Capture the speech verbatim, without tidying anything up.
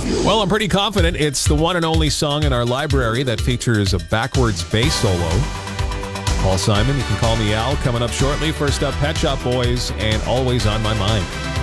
Well, I'm pretty confident it's the one and only song in our library that features a backwards bass solo. Paul Simon, you can call me Al, coming up shortly. First up, Pet Shop Boys and Always on My Mind.